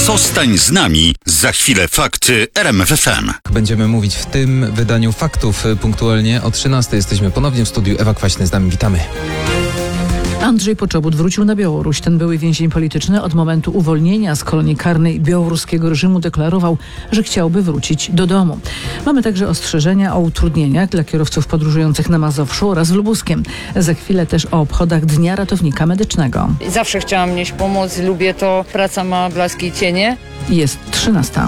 Zostań z nami. Za chwilę fakty RMF FM. Będziemy mówić w tym wydaniu faktów punktualnie o 13:00. Jesteśmy ponownie w studiu. Ewa Kwaśny z nami. Witamy. Andrzej Poczobut wrócił na Białoruś. Ten były więzień polityczny od momentu uwolnienia z kolonii karnej białoruskiego reżimu deklarował, że chciałby wrócić do domu. Mamy także ostrzeżenia o utrudnieniach dla kierowców podróżujących na Mazowszu oraz w Lubuskiem. Za chwilę też o obchodach Dnia Ratownika Medycznego. Zawsze chciałam nieść pomoc, lubię to. Praca ma blaski i cienie. Jest 13:00.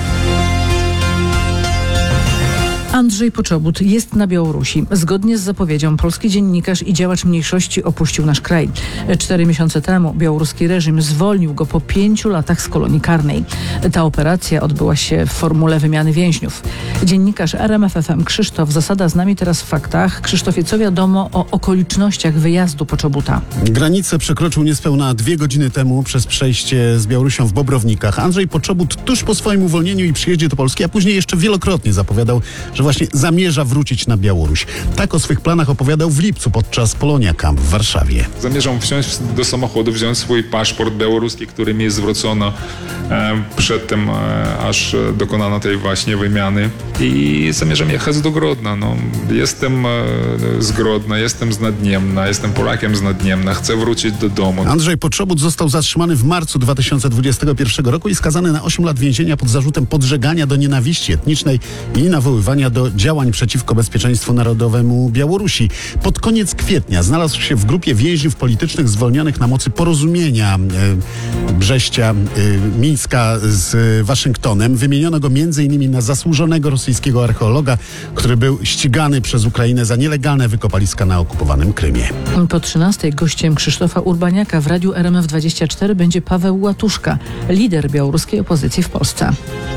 Andrzej Poczobut jest na Białorusi. Zgodnie z zapowiedzią polski dziennikarz i działacz mniejszości opuścił nasz kraj. 4 miesiące temu białoruski reżim zwolnił go po 5 latach z kolonii karnej. Ta operacja odbyła się w formule wymiany więźniów. Dziennikarz RMF FM Krzysztof Zasada z nami teraz w faktach. Krzysztofie, co wiadomo o okolicznościach wyjazdu Poczobuta? Granicę przekroczył niespełna 2 godziny temu przez przejście z Białorusią w Bobrownikach. Andrzej Poczobut tuż po swoim uwolnieniu i przyjeździe do Polski, a później jeszcze wielokrotnie zapowiadał, że właśnie zamierza wrócić na Białoruś. Tak o swych planach opowiadał w lipcu podczas Polonia Camp w Warszawie. Zamierzam wsiąść do samochodu, wziąć swój paszport białoruski, który mi zwrócono przed tym, aż dokonano tej właśnie wymiany. I zamierzam jechać do Grodna. Jestem z Grodna, jestem z Nadniemna, jestem Polakiem z Nadniemna, chcę wrócić do domu. Andrzej Poczobut został zatrzymany w marcu 2021 roku i skazany na 8 lat więzienia pod zarzutem podżegania do nienawiści etnicznej i nawoływania do działań przeciwko bezpieczeństwu narodowemu Białorusi. Pod koniec kwietnia znalazł się w grupie więźniów politycznych zwolnionych na mocy porozumienia Brześcia, Mińska z Waszyngtonem. Wymieniono go m.in. na zasłużonego rosyjskiego archeologa, który był ścigany przez Ukrainę za nielegalne wykopaliska na okupowanym Krymie. Po 13:00 gościem Krzysztofa Urbaniaka w radiu RMF24 będzie Paweł Łatuszka, lider białoruskiej opozycji w Polsce.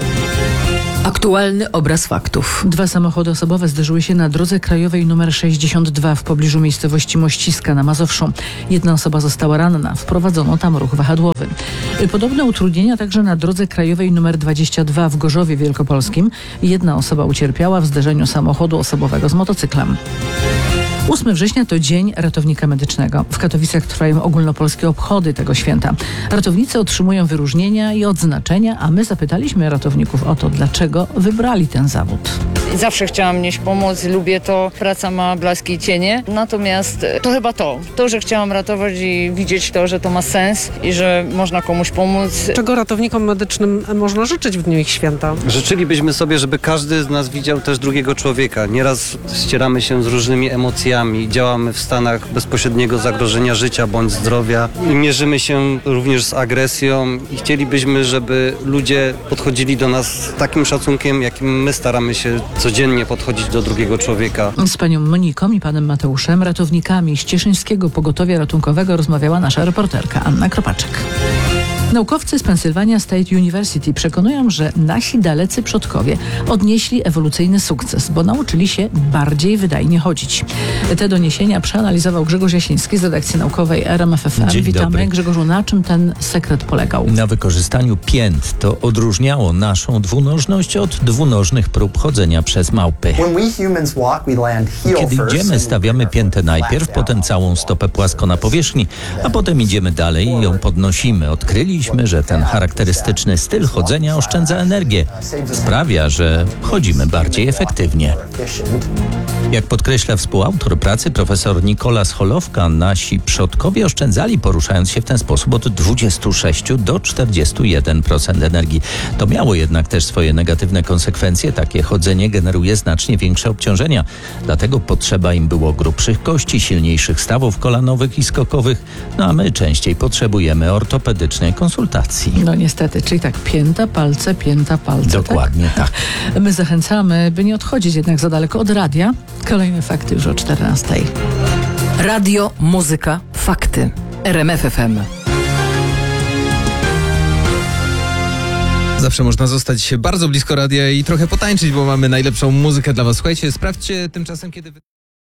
Aktualny obraz faktów. 2 samochody osobowe zderzyły się na drodze krajowej nr 62 w pobliżu miejscowości Mościska na Mazowszu. 1 osoba została ranna. Wprowadzono tam ruch wahadłowy. Podobne utrudnienia także na drodze krajowej nr 22 w Gorzowie Wielkopolskim. 1 osoba ucierpiała w zderzeniu samochodu osobowego z motocyklem. 8 września to Dzień Ratownika Medycznego. W Katowicach trwają ogólnopolskie obchody tego święta. Ratownicy otrzymują wyróżnienia i odznaczenia, a my zapytaliśmy ratowników o to, dlaczego wybrali ten zawód. Zawsze chciałam nieść pomoc, lubię to. Praca ma blaski i cienie. Natomiast to chyba to, że chciałam ratować i widzieć to, że to ma sens i że można komuś pomóc. Czego ratownikom medycznym można życzyć w dniu ich święta? Życzylibyśmy sobie, żeby każdy z nas widział też drugiego człowieka. Nieraz ścieramy się z różnymi emocjami, działamy w stanach bezpośredniego zagrożenia życia bądź zdrowia i mierzymy się również z agresją i chcielibyśmy, żeby ludzie podchodzili do nas z takim szacunkiem, jakim my staramy się codziennie podchodzić do drugiego człowieka. Z panią Moniką i panem Mateuszem, ratownikami z Cieszyńskiego Pogotowia Ratunkowego, rozmawiała nasza reporterka Anna Kropaczek. Naukowcy z Pennsylvania State University przekonują, że nasi dalecy przodkowie odnieśli ewolucyjny sukces, bo nauczyli się bardziej wydajnie chodzić. Te doniesienia przeanalizował Grzegorz Jasiński z redakcji naukowej RMF FM. Dzień Witamy. dobry. Grzegorzu, na czym ten sekret polegał? Na wykorzystaniu pięt. To odróżniało naszą dwunożność od dwunożnych prób chodzenia przez małpy. Kiedy idziemy, stawiamy piętę najpierw, potem całą stopę płasko na powierzchni, a potem idziemy dalej i ją podnosimy. Odkryliśmy, że ten charakterystyczny styl chodzenia oszczędza energię. Sprawia, że chodzimy bardziej efektywnie. Jak podkreśla współautor pracy profesor Nikolas Holowka, nasi przodkowie oszczędzali, poruszając się w ten sposób, od 26 do 41% energii. To miało jednak też swoje negatywne konsekwencje. Takie chodzenie generuje znacznie większe obciążenia. Dlatego potrzeba im było grubszych kości, silniejszych stawów kolanowych i skokowych. A my częściej potrzebujemy ortopedycznej konsultacji. No niestety, czyli tak pięta, palce, Dokładnie tak. My zachęcamy, by nie odchodzić jednak za daleko od radia. Kolejne fakty już o 14:00. Radio, muzyka, fakty. RMF FM. Zawsze można zostać bardzo blisko radia i trochę potańczyć, bo mamy najlepszą muzykę dla was. Słuchajcie, sprawdźcie tymczasem, kiedy...